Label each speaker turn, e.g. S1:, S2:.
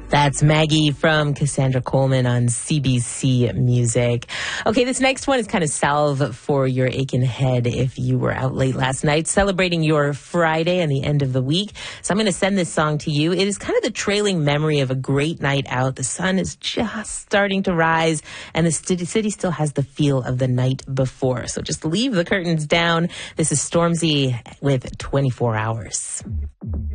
S1: That's Maggie from Cassandra Coleman on CBC Music. Okay, this next one is kind of salve for your aching head if you were out late last night celebrating your Friday and the end of the week. So I'm going to send this song to you. It is kind of the trailing memory of a great night out. The sun is just starting to rise and the city still has the feel of the night before. So just leave the curtains down. This is Stormzy with 24 Hours.